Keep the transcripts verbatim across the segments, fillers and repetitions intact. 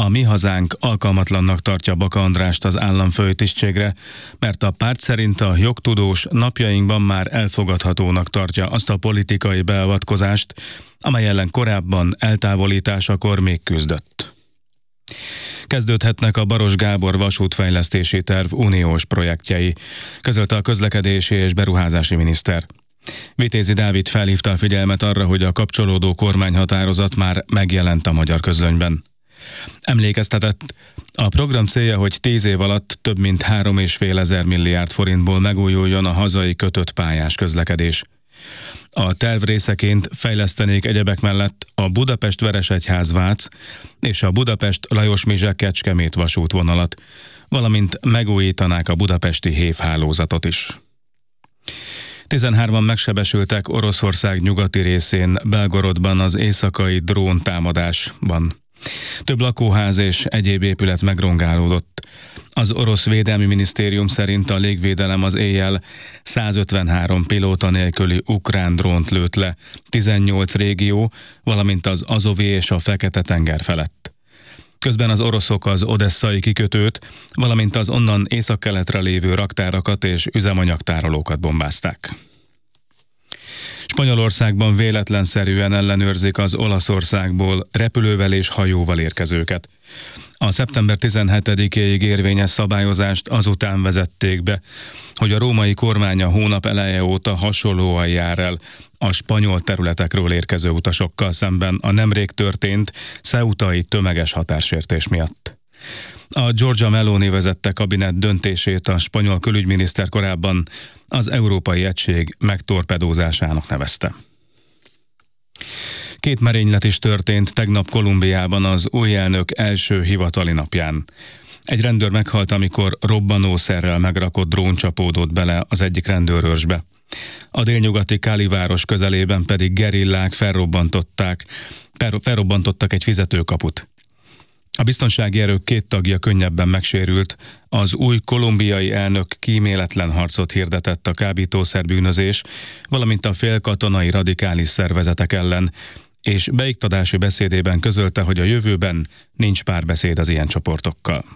A Mi Hazánk alkalmatlannak tartja Baka Andrást az államfői tisztségre, mert a párt szerint a jogtudós napjainkban már elfogadhatónak tartja azt a politikai beavatkozást, amely ellen korábban eltávolításakor még küzdött. Kezdődhetnek a Baros Gábor vasútfejlesztési terv uniós projektjei, közölte a közlekedési és beruházási miniszter. Vitézi Dávid felhívta a figyelmet arra, hogy a kapcsolódó kormányhatározat már megjelent a magyar közlönyben. Emlékeztetett, a program célja, hogy tíz év alatt több mint három és fél ezer milliárd forintból megújuljon a hazai kötött pályás közlekedés. A terv részeként fejlesztenék egyebek mellett a Budapest-Veresegyház-Vác és a Budapest-Lajos-Mizse-Kecskemét vasútvonalat, valamint megújítanák a budapesti hévhálózatot is. tizenhárman megsebesültek Oroszország nyugati részén, Belgorodban az éjszakai dróntámadásban. Több lakóház és egyéb épület megrongálódott. Az orosz védelmi minisztérium szerint a légvédelem az éjjel százötvenhárom pilóta nélküli ukrán drónt lőtt le tizennyolc régió, valamint az Azovi és a Fekete-tenger felett. Közben az oroszok az odesszai kikötőt, valamint az onnan északkeletre lévő raktárakat és üzemanyagtárolókat bombázták. Spanyolországban véletlenszerűen ellenőrzik az Olaszországból repülővel és hajóval érkezőket. A szeptember tizenhetedikéig érvényes szabályozást azután vezették be, hogy a római kormány a hónap eleje óta hasonlóan jár el a spanyol területekről érkező utasokkal szemben a nemrég történt ceutai tömeges határsértés miatt. A Giorgia Meloni vezette kabinet döntését a spanyol külügyminiszter korábban az Európai Egység megtorpedózásának nevezte. Két merénylet is történt tegnap Kolumbiában az új elnök első hivatali napján. Egy rendőr meghalt, amikor robbanószerrel megrakott drón csapódott bele az egyik rendőrőrsbe. A délnyugati Cali város közelében pedig gerillák felrobbantották, felrobbantottak egy fizetőkaput. A biztonsági erők két tagja könnyebben megsérült, az új kolumbiai elnök kíméletlen harcot hirdetett a kábítószerbűnözés, valamint a félkatonai radikális szervezetek ellen, és beiktatási beszédében közölte, hogy a jövőben nincs párbeszéd az ilyen csoportokkal.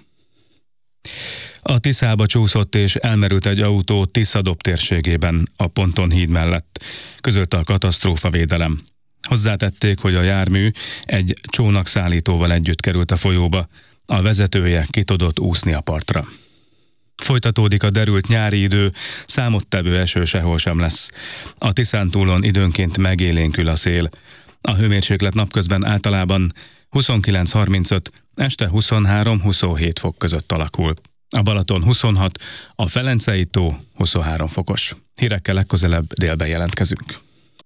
A Tiszába csúszott és elmerült egy autó Tisza-Dob térségében, a Ponton híd mellett, közölte a katasztrófavédelem. Hozzátették, hogy a jármű egy csónakszállítóval együtt került a folyóba, a vezetője ki tudott úszni a partra. Folytatódik a derült nyári idő, számottevő eső sehol sem lesz. A Tiszántúlon időnként megélénkül a szél. A hőmérséklet napközben általában huszonkilenc harmincöt, este huszonhárom huszonhét fok között alakul. A Balaton huszonhat, a Velencei tó huszonhárom fokos. Hírekkel legközelebb délben jelentkezünk.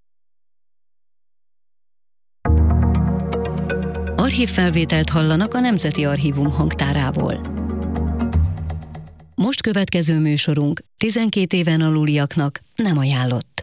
Archívfelvételt hallanak a Nemzeti Archívum hangtárából. Most következő műsorunk tizenkét éven aluliaknak nem ajánlott.